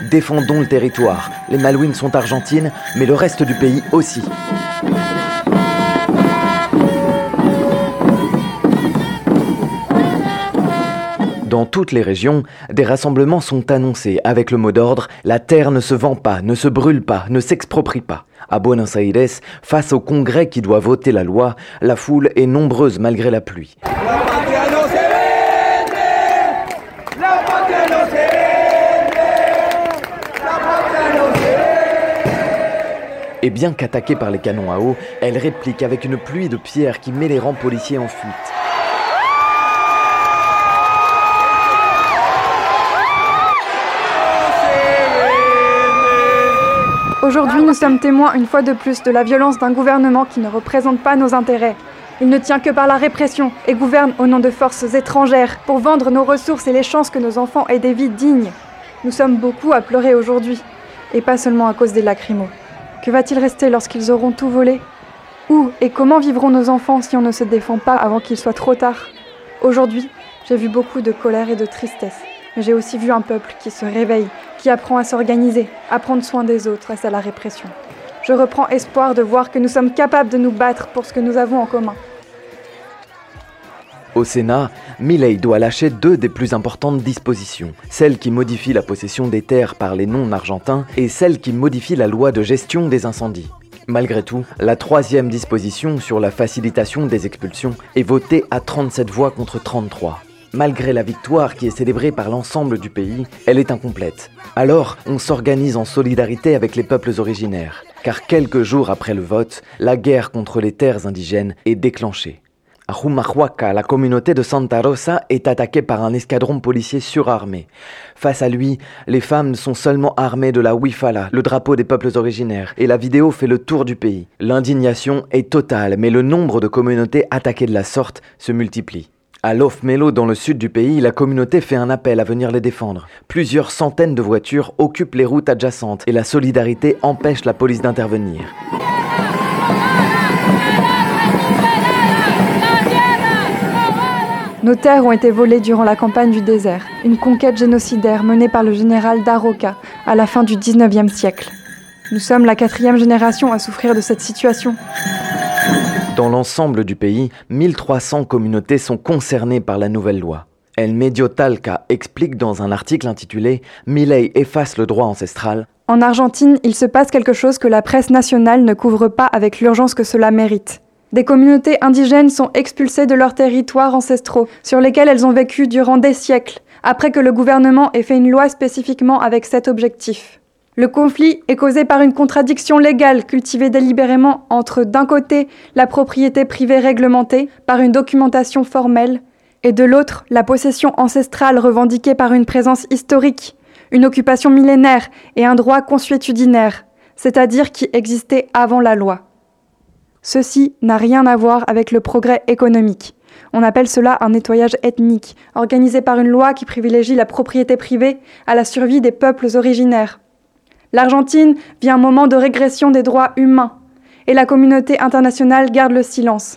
Défendons le territoire. Les Malouines sont argentines, mais le reste du pays aussi. Dans toutes les régions, des rassemblements sont annoncés avec le mot d'ordre « La terre ne se vend pas, ne se brûle pas, ne s'exproprie pas ». À Buenos Aires, face au Congrès qui doit voter la loi, la foule est nombreuse malgré la pluie. Et bien qu'attaquée par les canons à eau, elle réplique avec une pluie de pierres qui met les rangs policiers en fuite. Aujourd'hui, nous sommes témoins une fois de plus de la violence d'un gouvernement qui ne représente pas nos intérêts. Il ne tient que par la répression et gouverne au nom de forces étrangères pour vendre nos ressources et les chances que nos enfants aient des vies dignes. Nous sommes beaucoup à pleurer aujourd'hui, et pas seulement à cause des lacrymos. Que va-t-il rester lorsqu'ils auront tout volé ? Où et comment vivront nos enfants si on ne se défend pas avant qu'il soit trop tard ? Aujourd'hui, j'ai vu beaucoup de colère et de tristesse. Mais j'ai aussi vu un peuple qui se réveille, qui apprend à s'organiser, à prendre soin des autres face à la répression. Je reprends espoir de voir que nous sommes capables de nous battre pour ce que nous avons en commun. Au Sénat, Milei doit lâcher 2 des plus importantes dispositions, celle qui modifie la possession des terres par les non-argentins et celle qui modifie la loi de gestion des incendies. Malgré tout, la 3e disposition sur la facilitation des expulsions est votée à 37 voix contre 33. Malgré la victoire qui est célébrée par l'ensemble du pays, elle est incomplète. Alors, on s'organise en solidarité avec les peuples originaires, car quelques jours après le vote, la guerre contre les terres indigènes est déclenchée. À Humahuaca, la communauté de Santa Rosa est attaquée par un escadron policier surarmé. Face à lui, les femmes sont seulement armées de la huifala, le drapeau des peuples originaires, et la vidéo fait le tour du pays. L'indignation est totale, mais le nombre de communautés attaquées de la sorte se multiplie. À Los Melo, dans le sud du pays, la communauté fait un appel à venir les défendre. Plusieurs centaines de voitures occupent les routes adjacentes et la solidarité empêche la police d'intervenir. Nos terres ont été volées durant la campagne du désert, une conquête génocidaire menée par le général Daroca à la fin du 19e siècle. Nous sommes la 4e génération à souffrir de cette situation. Dans l'ensemble du pays, 1300 communautés sont concernées par la nouvelle loi. El Medio Talca explique dans un article intitulé « Milei efface le droit ancestral ». En Argentine, il se passe quelque chose que la presse nationale ne couvre pas avec l'urgence que cela mérite. Des communautés indigènes sont expulsées de leurs territoires ancestraux, sur lesquels elles ont vécu durant des siècles, après que le gouvernement ait fait une loi spécifiquement avec cet objectif. Le conflit est causé par une contradiction légale cultivée délibérément entre, d'un côté, la propriété privée réglementée par une documentation formelle, et de l'autre, la possession ancestrale revendiquée par une présence historique, une occupation millénaire et un droit consuétudinaire, c'est-à-dire qui existait avant la loi. Ceci n'a rien à voir avec le progrès économique. On appelle cela un nettoyage ethnique, organisé par une loi qui privilégie la propriété privée à la survie des peuples originaires. L'Argentine vit un moment de régression des droits humains, et la communauté internationale garde le silence.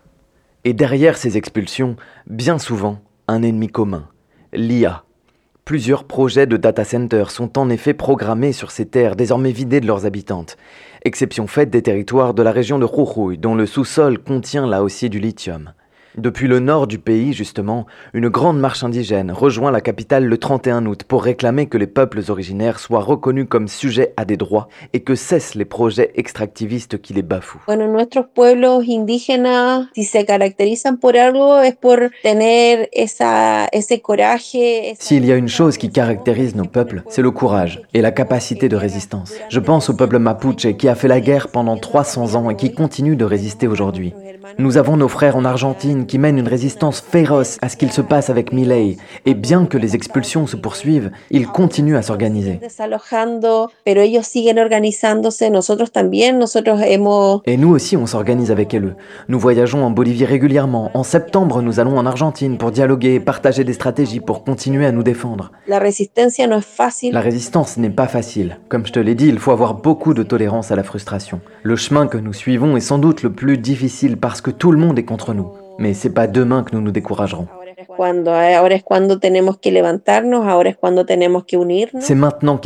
Et derrière ces expulsions, bien souvent, un ennemi commun, l'IA. Plusieurs projets de data centers sont en effet programmés sur ces terres désormais vidées de leurs habitantes. Exception faite des territoires de la région de Jujuy, dont le sous-sol contient là aussi du lithium. Depuis le nord du pays, justement, une grande marche indigène rejoint la capitale le 31 août pour réclamer que les peuples originaires soient reconnus comme sujets à des droits et que cessent les projets extractivistes qui les bafouent. Bueno, nuestros pueblos indígenas, si se caracterizan por algo, es por tener ese coraje. S'il y a une chose qui caractérise nos peuples, c'est le courage et la capacité de résistance. Je pense au peuple mapuche qui a fait la guerre pendant 300 ans et qui continue de résister aujourd'hui. Nous avons nos frères en Argentine qui mènent une résistance féroce à ce qu'il se passe avec Milei. Et bien que les expulsions se poursuivent, ils continuent à s'organiser. Et nous aussi, on s'organise avec eux. Nous voyageons en Bolivie régulièrement. En septembre, nous allons en Argentine pour dialoguer et partager des stratégies pour continuer à nous défendre. La résistance n'est pas facile. Comme je te l'ai dit, il faut avoir beaucoup de tolérance à la frustration. Le chemin que nous suivons est sans doute le plus difficile parce que tout le monde est contre nous. Mais c'est pas demain que nous nous découragerons. C'est maintenant